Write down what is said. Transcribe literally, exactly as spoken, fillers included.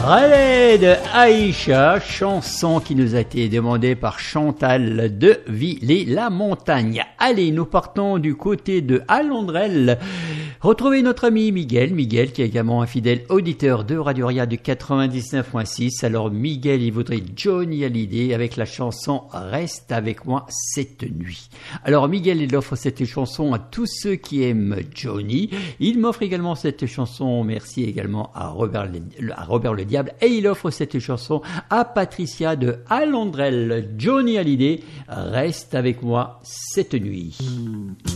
Relais de Aïcha, chanson qui nous a été demandée par Chantal de Villers-la-Montagne. Allez, nous partons du côté de Alondrelle. Retrouvez notre ami Miguel, Miguel qui est également un fidèle auditeur de Radio Ria du quatre-vingt-dix-neuf point six. Alors Miguel, il voudrait Johnny Hallyday avec la chanson Reste avec moi cette nuit. Alors Miguel, il offre cette chanson à tous ceux qui aiment Johnny. Il m'offre également cette chanson, merci également à Robert le, à Robert le Diable, et il offre cette chanson à Patricia de Alondrelle. Johnny Hallyday, Reste avec moi cette nuit.